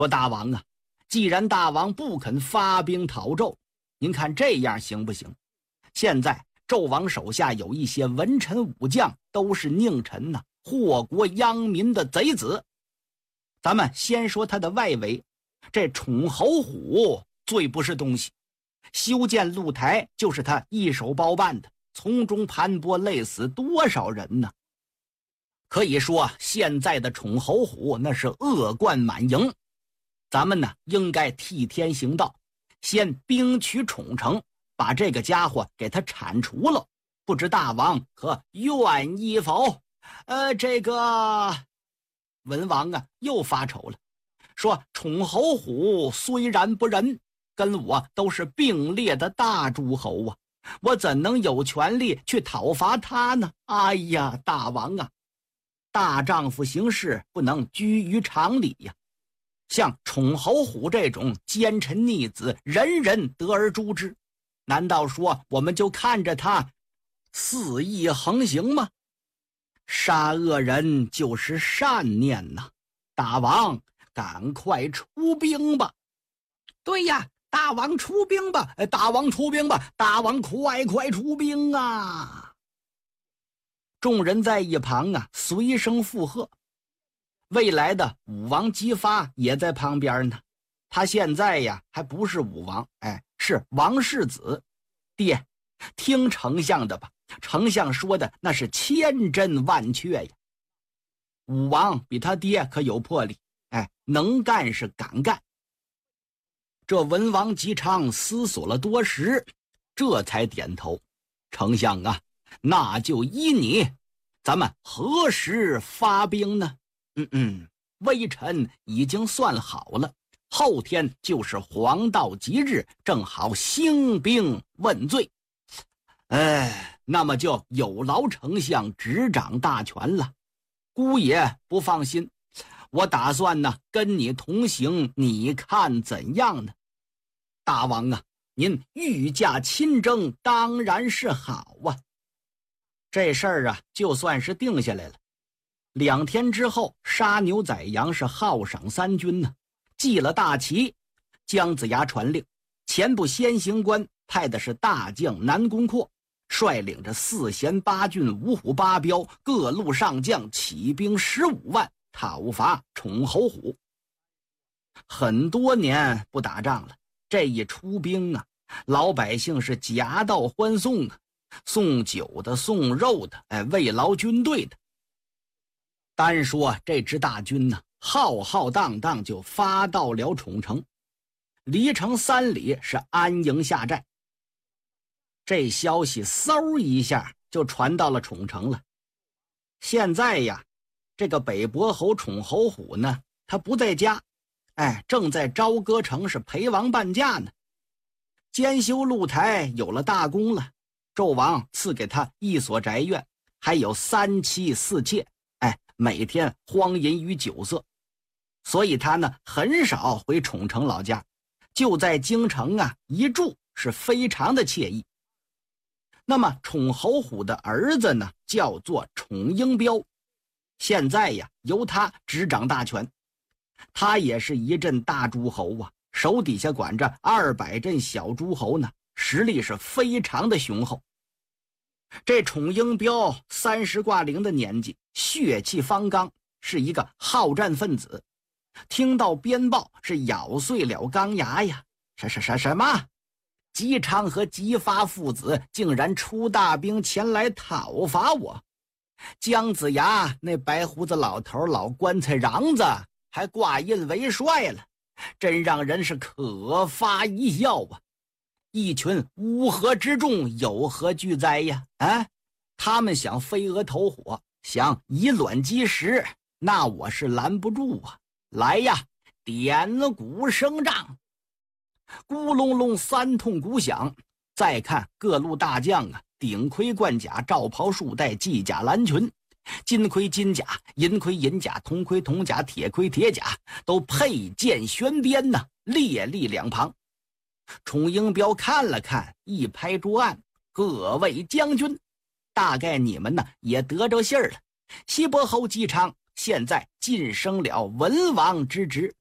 说大王啊，既然大王不肯发兵讨纣，您看这样行不行？现在纣王手下有一些文臣武将，都是佞臣呐，祸国殃民的贼子。咱们先说他的外围，这宠侯虎最不是东西，修建露台就是他一手包办的，从中盘剥，累死多少人呢？可以说现在的宠侯虎那是恶贯满盈。咱们呢应该替天行道，先兵取宠城，把这个家伙给他铲除了。不知大王可愿意否？这个文王啊又发愁了，说宠侯虎虽然不仁，跟我都是并列的大诸侯啊，我怎能有权利去讨伐他呢？哎呀，大王啊，大丈夫行事不能居于常理呀。像宠侯虎这种奸臣逆子，人人得而诛之，难道说我们就看着他肆意横行吗？杀恶人就是善念呐！大王赶快出兵吧！对呀，大王出兵吧！大王出兵吧！大王快出兵啊！众人在一旁啊随声附和。未来的武王姬发也在旁边呢，他现在呀还不是武王，是王世子。爹，听丞相的吧，丞相说的那是千真万确呀。武王比他爹可有魄力，能干是敢干。这文王姬昌思索了多时，这才点头。丞相啊，那就依你，咱们何时发兵呢？微臣已经算好了，后天就是黄道吉日，正好兴兵问罪。那么就有劳丞相执掌大权了。姑爷不放心，我打算呢跟你同行，你看怎样呢？大王啊，您御驾亲征当然是好啊。这事儿啊就算是定下来了。2天之后，杀牛宰羊是犒赏3军呢，祭了大旗。姜子牙传令，前部先行官派的是大将南宫阔，率领着4贤8郡5虎8彪各路上将起兵15万，讨伐宠侯虎。很多年不打仗了，这一出兵啊，老百姓是夹道欢送啊，送酒的，送肉的，慰劳军队的。单说这支大军呢，浩浩荡荡就发到了宠城，离城3里是安营下寨。这消息嗖一下就传到了宠城了。现在呀，这个北伯侯宠侯虎呢，他不在家，正在朝歌城是陪王伴驾呢。监修露台有了大功了，纣王赐给他1所宅院，还有3妻4妾，每天荒淫于酒色，所以他呢很少回宠城老家，就在京城啊一住是非常的惬意。那么宠侯虎的儿子呢叫做宠英彪，现在呀由他执掌大权，他也是一镇大诸侯啊，手底下管着200镇小诸侯呢，实力是非常的雄厚。这宠英彪30挂零的年纪，血气方刚，是一个好战分子。听到鞭报是咬碎了钢牙呀！什么？姬昌和姬发父子竟然出大兵前来讨伐我？姜子牙那白胡子老头老棺材瓤子还挂印为帅了，真让人是可发一笑啊！一群乌合之众有何惧哉呀？他们想飞蛾投火，想以卵击石，那我是拦不住啊！来呀，点鼓声仗，咕隆隆3通鼓响。再看各路大将啊，顶盔贯甲，罩袍束带，系甲蓝裙，金盔金甲，银盔银甲，铜盔铜甲，铁盔铁甲，都佩剑悬鞭呐，列立两旁。宠英彪看了看，一拍桌案：“各位将军，大概你们呢也得着信儿了。西伯侯姬昌现在晋升了文王之职，